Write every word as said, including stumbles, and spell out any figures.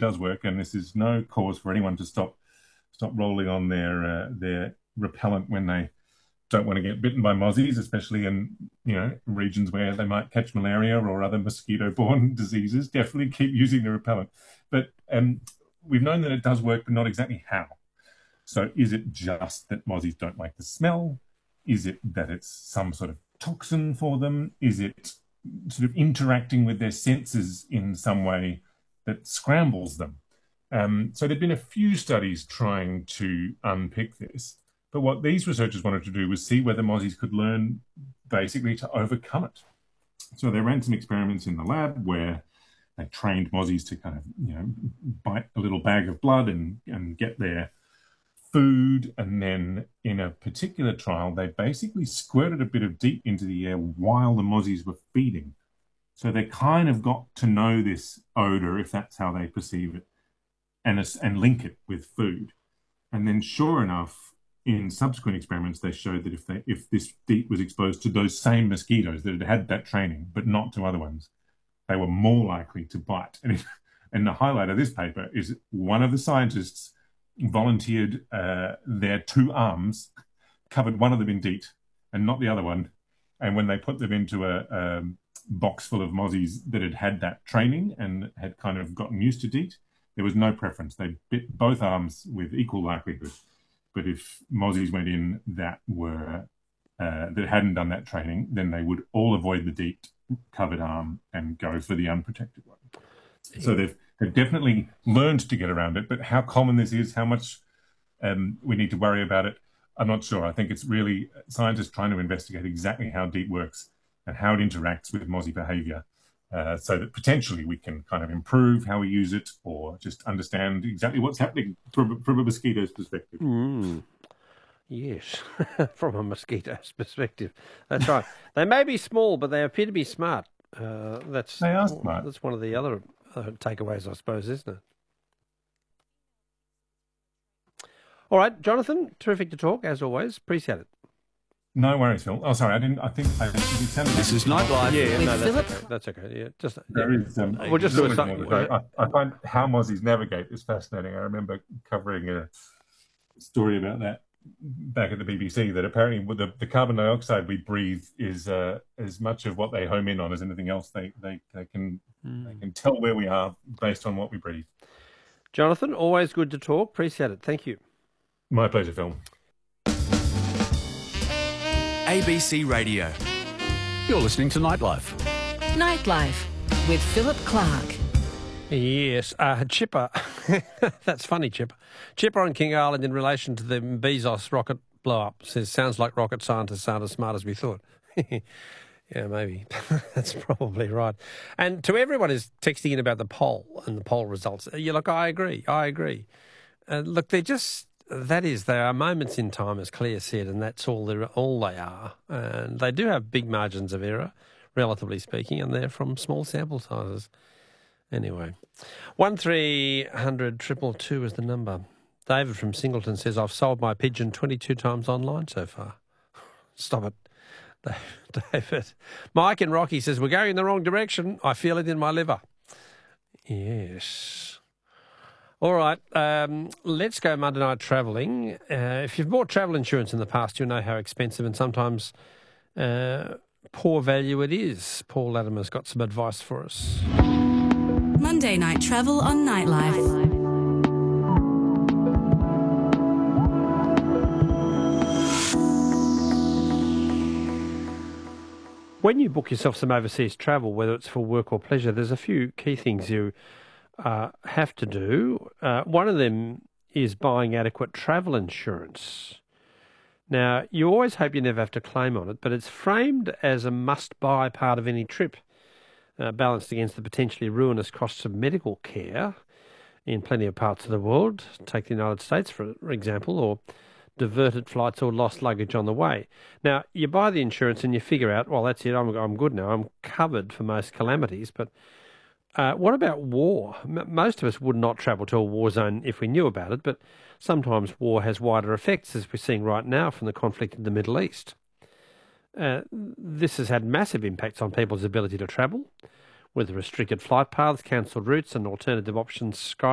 does work, and this is no cause for anyone to stop stop rolling on their uh, their repellent when they don't want to get bitten by mozzies, especially in you know regions where they might catch malaria or other mosquito-borne diseases. Definitely keep using the repellent. But um, we've known that it does work, but not exactly how. So is it just that mozzies don't like the smell? Is it that it's some sort of toxin for them? Is it sort of interacting with their senses in some way that scrambles them? Um, so there've been a few studies trying to unpick this. But what these researchers wanted to do was see whether mozzies could learn basically to overcome it. So they ran some experiments in the lab where they trained mozzies to kind of, you know, bite a little bag of blood and, and get their food. And then in a particular trial, they basically squirted a bit of DEET into the air while the mozzies were feeding. So they kind of got to know this odor, if that's how they perceive it, and, and link it with food. And then sure enough, in subsequent experiments, they showed that if they, if this DEET was exposed to those same mosquitoes that had had that training, but not to other ones, they were more likely to bite. And, if, and the highlight of this paper is one of the scientists volunteered uh, their two arms, covered one of them in DEET and not the other one. And when they put them into a, a box full of mozzies that had had that training and had kind of gotten used to DEET, there was no preference. They bit both arms with equal likelihood. But if mozzies went in that were uh, that hadn't done that training, then they would all avoid the DEET covered arm and go for the unprotected one. Yeah. So they've, they've definitely learned to get around it. But how common this is, how much um, we need to worry about it, I'm not sure. I think it's really scientists trying to investigate exactly how DEET works and how it interacts with mozzie behaviour. Uh, so that potentially we can kind of improve how we use it or just understand exactly what's happening from, from a mosquito's perspective. Mm. Yes, from a mosquito's perspective. That's right. They may be small, but they appear to be smart. Uh, that's, they are smart. That's one of the other uh, takeaways, I suppose, isn't it? All right, Jonathan, terrific to talk, as always. Appreciate it. No worries, Phil. Oh, sorry, I didn't. I think I. It sounded this is Nightlife. Yeah, yeah no, that's okay. That's okay. Yeah, just there yeah. is. Um, we'll just do it. I, I find how mozzies navigate is fascinating. I remember covering a story about that back at the B B C. That apparently, with the, the carbon dioxide we breathe is uh, as much of what they home in on as anything else. They they, they can mm. they can tell where we are based on what we breathe. Jonathan, always good to talk. Appreciate it. Thank you. My pleasure, Phil. A B C Radio. You're listening to Nightlife. Nightlife with Philip Clark. Yes, uh, Chipper. That's funny, Chipper. Chipper on King Island in relation to the Bezos rocket blow-up says, sounds like rocket scientists aren't as smart as we thought. Yeah, maybe. That's probably right. And to everyone who's texting in about the poll and the poll results, you're like, I agree, I agree. Uh, look, they're just... That is, there are moments in time, as Claire said, and that's all, all they are. And they do have big margins of error, relatively speaking, and they're from small sample sizes. Anyway, one three hundred triple two is the number. David from Singleton says, I've sold my pigeon twenty-two times online so far. Stop it, David. Mike in Rocky says, we're going in the wrong direction. I feel it in my liver. Yes. All right, um, let's go Monday night travelling. Uh, if you've bought travel insurance in the past, you'll know how expensive and sometimes uh, poor value it is. Paul Latimer's got some advice for us. Monday night travel on Nightlife. When you book yourself some overseas travel, whether it's for work or pleasure, there's a few key things you Uh, have to do. Uh, one of them is buying adequate travel insurance. Now, you always hope you never have to claim on it, but it's framed as a must-buy part of any trip, uh, balanced against the potentially ruinous costs of medical care in plenty of parts of the world. Take the United States, for example, or diverted flights or lost luggage on the way. Now, you buy the insurance and you figure out, well, that's it, I'm, I'm good now, I'm covered for most calamities, but Uh, what about war? M- most of us would not travel to a war zone if we knew about it, but sometimes war has wider effects, as we're seeing right now from the conflict in the Middle East. Uh, this has had massive impacts on people's ability to travel, with restricted flight paths, cancelled routes and alternative options